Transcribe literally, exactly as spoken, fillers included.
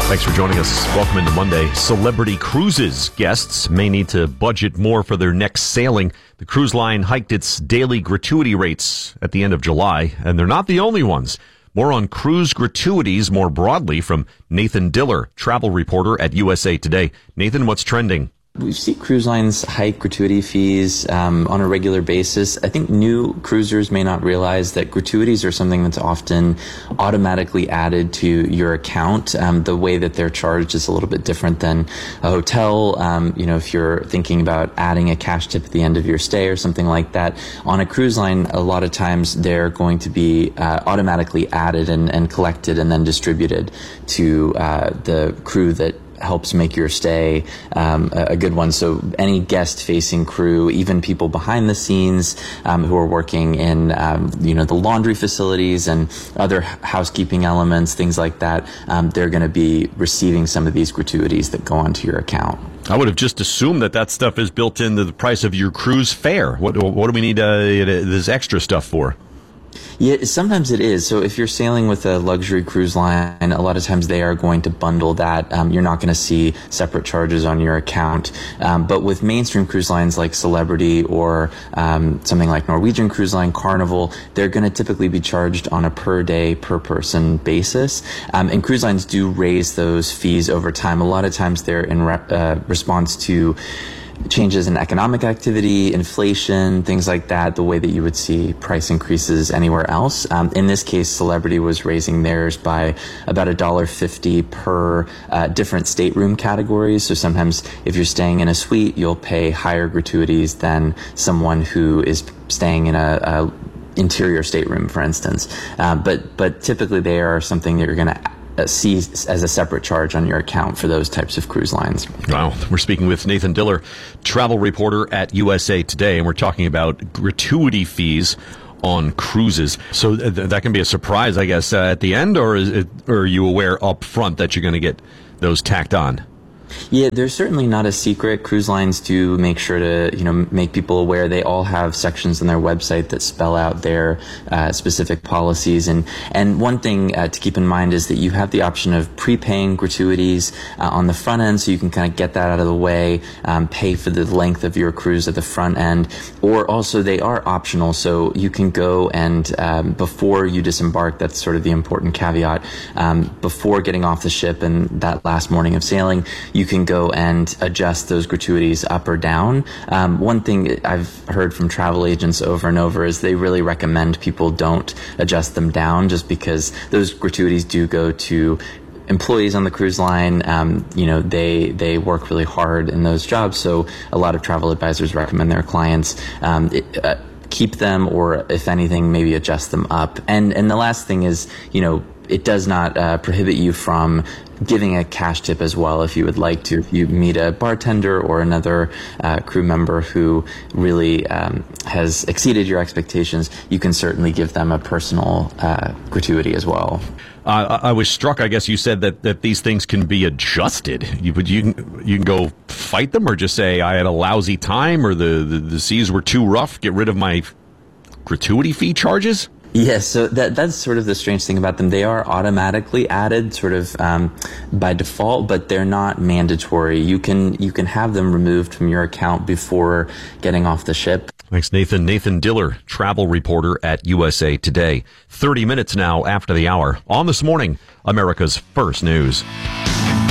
Thanks for joining us. Welcome into Monday. Celebrity Cruises guests may need to budget more for their next sailing. The cruise line hiked its daily gratuity rates at the end of July, and they're not the only ones. More on cruise gratuities more broadly from Nathan Diller, travel reporter at U S A Today. Nathan, what's trending? We see cruise lines hike gratuity fees um, on a regular basis. I think new cruisers may not realize that gratuities are something that's often automatically added to your account. Um, the way that they're charged is a little bit different than a hotel. Um, you know, if you're thinking about adding a cash tip at the end of your stay or something like that, on a cruise line, a lot of times they're going to be uh, automatically added and, and collected and then distributed to uh, the crew that helps make your stay um, a good one. So any guest-facing crew, even people behind the scenes um, who are working in, um, you know, the laundry facilities and other housekeeping elements, things like that, um, they're going to be receiving some of these gratuities that go onto your account. I would have just assumed that that stuff is built into the price of your cruise fare. What, what do we need uh, this extra stuff for? Yeah, sometimes it is. So if you're sailing with a luxury cruise line, a lot of times they are going to bundle that. Um, you're not going to see separate charges on your account. Um, but with mainstream cruise lines like Celebrity or um, something like Norwegian Cruise Line, Carnival, they're going to typically be charged on a per day, per person basis. Um, and cruise lines do raise those fees over time. A lot of times they're in re- uh, response to changes in economic activity, inflation, things like that, the way that you would see price increases anywhere else. Um, in this case, Celebrity was raising theirs by about one dollar fifty per uh, different stateroom categories. So sometimes if you're staying in a suite, you'll pay higher gratuities than someone who is staying in a, a interior stateroom, for instance. Uh, but, but typically they are something that you're going to see as a separate charge on your account for those types of cruise lines. Wow. We're speaking with Nathan Diller, travel reporter at U S A Today, and we're talking about gratuity fees on cruises. So th- that can be a surprise, I guess, uh, at the end, or is it, or are you aware up front that you're going to get those tacked on? Yeah, there's certainly not a secret. Cruise lines do make sure to, you know, make people aware. They all have sections on their website that spell out their uh, specific policies. And, and one thing uh, to keep in mind is that you have the option of prepaying gratuities uh, on the front end, so you can kind of get that out of the way, um, pay for the length of your cruise at the front end. Or also they are optional, so you can go and um, before you disembark, that's sort of the important caveat, um, before getting off the ship and that last morning of sailing, you can go and adjust those gratuities up or down. Um, one thing I've heard from travel agents over and over is they really recommend people don't adjust them down, just because those gratuities do go to employees on the cruise line. Um, you know, they they work really hard in those jobs, so a lot of travel advisors recommend their clients um, it, uh, keep them, or if anything, maybe adjust them up. And and the last thing is, you know, it does not uh, prohibit you from giving a cash tip as well if you would like to. If you meet a bartender or another uh, crew member who really um, has exceeded your expectations, you can certainly give them a personal uh, gratuity as well. Uh, I was struck, I guess you said that, that these things can be adjusted. You, but you, can, you can go fight them, or just say, I had a lousy time, or the, the, the seas were too rough, get rid of my gratuity fee charges? Yes, so that that's sort of the strange thing about them. They are automatically added sort of um, by default, but they're not mandatory. You can you can have them removed from your account before getting off the ship. Thanks, Nathan. Nathan Diller, travel reporter at U S A Today. thirty minutes now after the hour. On This Morning, America's First News.